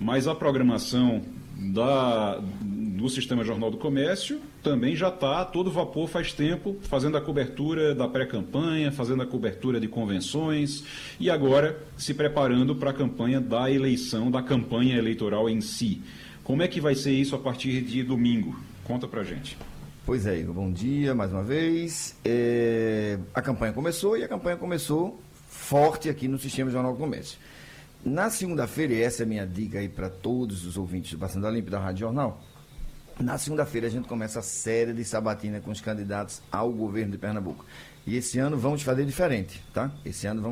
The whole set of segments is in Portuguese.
mas a programação do Sistema Jornal do Comércio também já está a todo vapor faz tempo, fazendo a cobertura da pré-campanha, fazendo a cobertura de convenções e agora se preparando para a campanha da eleição, da campanha eleitoral em si. Como é que vai ser isso a partir de domingo? Conta pra gente. Pois é, Igor, bom dia mais uma vez. A campanha começou e a campanha começou forte aqui no Sistema Jornal do Comércio. Na segunda-feira, e essa é a minha dica aí para todos os ouvintes do Passando a Limpo da Rádio Jornal, na segunda-feira a gente começa a série de sabatina com os candidatos ao governo de Pernambuco. E esse ano vamos fazer diferente, tá? Esse ano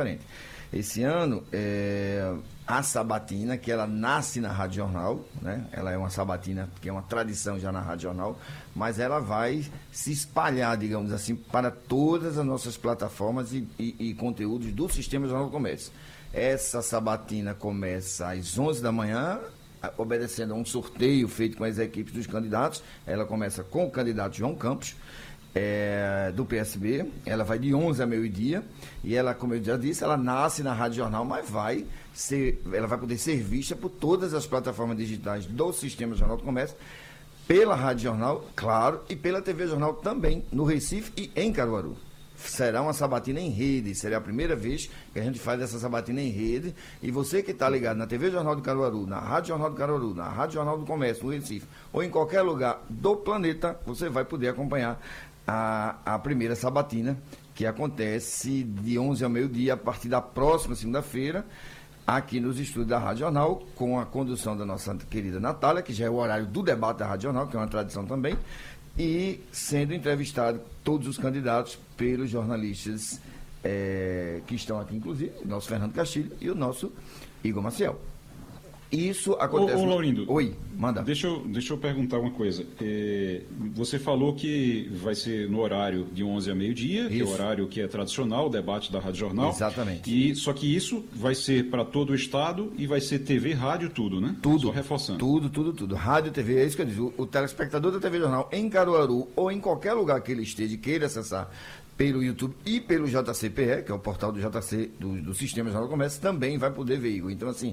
a sabatina, que ela nasce na Rádio Jornal, né? Ela é uma sabatina que é uma tradição já na Rádio Jornal, mas ela vai se espalhar, digamos assim, para todas as nossas plataformas e conteúdos do Sistema Jornal do Comércio. Essa sabatina começa às 11 da manhã, obedecendo a um sorteio feito com as equipes dos candidatos. Ela começa com o candidato João Campos, do PSB. Ela vai de 11 a meio-dia e ela, como eu já disse, ela nasce na Rádio Jornal, mas ela vai poder ser vista por todas as plataformas digitais do Sistema Jornal do Comércio, pela Rádio Jornal, claro, e pela TV Jornal também, no Recife e em Caruaru. Será uma sabatina em rede, será a primeira vez que a gente faz essa sabatina em rede, e você que está ligado na TV Jornal do Caruaru, na Rádio Jornal do Caruaru, na Rádio Jornal do Comércio, no Recife, ou em qualquer lugar do planeta, você vai poder acompanhar a primeira sabatina, que acontece de 11 ao meio-dia, a partir da próxima segunda-feira, aqui nos estúdios da Rádio Jornal, com a condução da nossa querida Natália, que já é o horário do debate da Rádio Jornal, que é uma tradição também, e sendo entrevistado todos os candidatos pelos jornalistas que estão aqui, inclusive, o nosso Fernando Castilho e o nosso Igor Maciel. Isso acontece... Ô Laurindo, oi, manda. Deixa eu perguntar uma coisa. Você falou que vai ser no horário de 11 a meio-dia, que é o horário que é tradicional, o debate da Rádio Jornal. Exatamente. Só que isso vai ser para todo o estado e vai ser TV, rádio, tudo, né? Tudo. Só reforçando. Tudo. Rádio, TV, é isso que eu disse. O telespectador da TV Jornal em Caruaru ou em qualquer lugar que ele esteja e queira acessar pelo YouTube e pelo JCPE, que é o portal do JC, do Sistema Jornal do Comércio, também vai poder ver, Igor. Então, assim,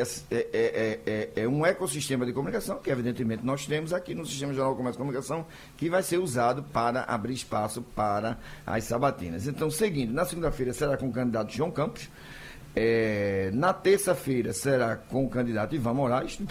é um ecossistema de comunicação que, evidentemente, nós temos aqui no Sistema Jornal do Comércio e Comunicação, que vai ser usado para abrir espaço para as sabatinas. Então, seguindo, na segunda-feira será com o candidato João Campos, na terça-feira será com o candidato Ivan Moraes, do